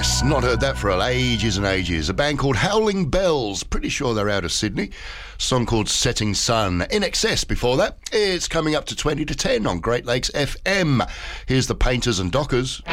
Nice. Not heard that for ages and ages. A band called Howling Bells. Pretty sure they're out of Sydney. Song called Setting Sun. In Excess before that. It's coming up to 20 to 10 on Great Lakes FM. Here's the Painters and Dockers.